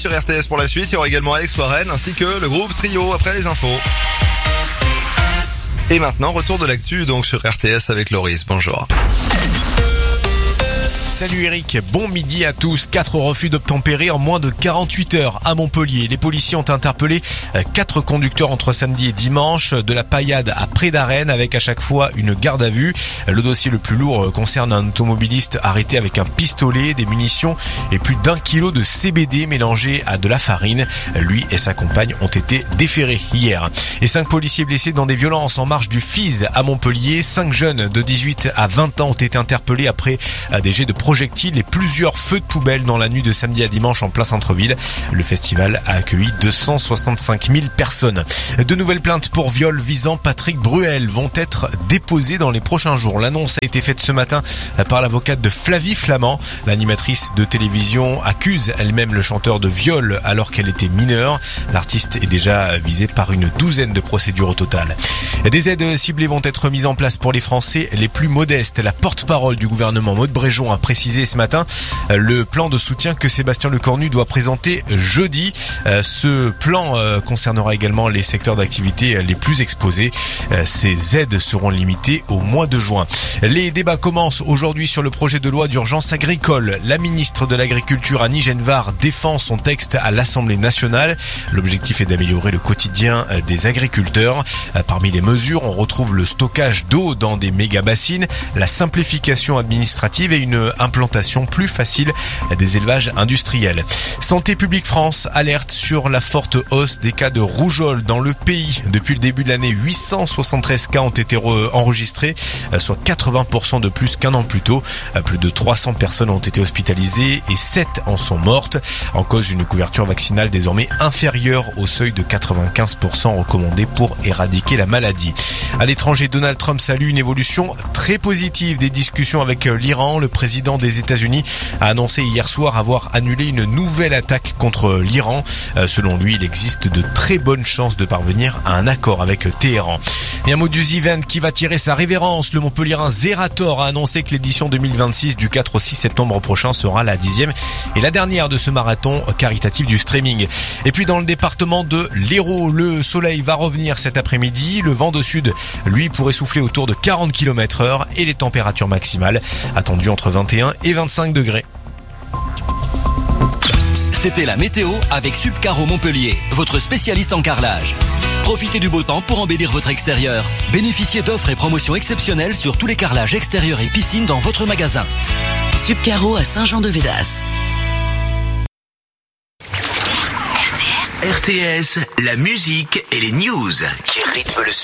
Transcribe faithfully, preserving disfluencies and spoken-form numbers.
sur R T S pour la suite. Il y aura également Alex Warren ainsi que le groupe Trio après les infos. Et maintenant, retour de l'actu donc sur R T S avec Loris. Bonjour. Salut Eric, bon midi à tous. Quatre refus d'obtempérer en moins de quarante-huit heures à Montpellier. Les policiers ont interpellé quatre conducteurs entre samedi et dimanche de la Paillade à Près-d'Arène avec à chaque fois une garde à vue. Le dossier le plus lourd concerne un automobiliste arrêté avec un pistolet, des munitions et plus d'un kilo de C B D mélangé à de la farine. Lui et sa compagne ont été déférés hier. Et cinq policiers blessés dans des violences en marge du F I S à Montpellier. Cinq jeunes de dix-huit à vingt ans ont été interpellés après des jets de projectiles et plusieurs feux de poubelle dans la nuit de samedi à dimanche en plein centre-ville. Le festival a accueilli deux cent soixante-cinq mille personnes. De nouvelles plaintes pour viol visant Patrick Bruel vont être déposées dans les prochains jours. L'annonce a été faite ce matin par l'avocate de Flavie Flamand. L'animatrice de télévision accuse elle-même le chanteur de viol alors qu'elle était mineure. L'artiste est déjà visé par une douzaine de procédures au total. Des aides ciblées vont être mises en place pour les Français les plus modestes. La porte-parole du gouvernement Maud Bréjon a précisé ce matin le plan de soutien que Sébastien Lecornu doit présenter jeudi. Ce plan concernera également les secteurs d'activité les plus exposés. Ces aides seront limitées au mois de juin. Les débats commencent aujourd'hui sur le projet de loi d'urgence agricole. La ministre de l'Agriculture Annie Genevard défend son texte à l'Assemblée nationale. L'objectif est d'améliorer le quotidien des agriculteurs. Parmi les mesures, on retrouve le stockage d'eau dans des méga-bassines, la simplification administrative et une implantation plus facile des élevages industriels. Santé publique France alerte sur la forte hausse des cas de rougeole dans le pays. Depuis le début de l'année, huit cent soixante-treize cas ont été enregistrés, soit quatre-vingts pour cent de plus qu'un an plus tôt. Plus de trois cents personnes ont été hospitalisées et sept en sont mortes. En cause une couverture vaccinale désormais inférieure au seuil de quatre-vingt-quinze pour cent recommandé pour éradiquer la maladie. À l'étranger, Donald Trump salue une évolution très positive des discussions avec l'Iran. Le président des États-Unis a annoncé hier soir avoir annulé une nouvelle attaque contre l'Iran. Selon lui, il existe de très bonnes chances de parvenir à un accord avec Téhéran. Et un mot du event qui va tirer sa révérence. Le Montpellierin Zerator a annoncé que l'édition deux mille vingt-six du quatre au six septembre prochain sera la dixième et la dernière de ce marathon caritatif du streaming. Et puis dans le département de l'Hérault, le soleil va revenir cet après-midi. Le vent de sud, lui, pourrait souffler autour de quarante kilomètres heure et les températures maximales attendues entre vingt et un et vingt-cinq degrés. C'était la météo avec Subcaro Montpellier, votre spécialiste en carrelage. Profitez du beau temps pour embellir votre extérieur. Bénéficiez d'offres et promotions exceptionnelles sur tous les carrelages extérieurs et piscines dans votre magasin. Subcaro à Saint-Jean-de-Védas. R T S, la musique et les news qui rythment le son.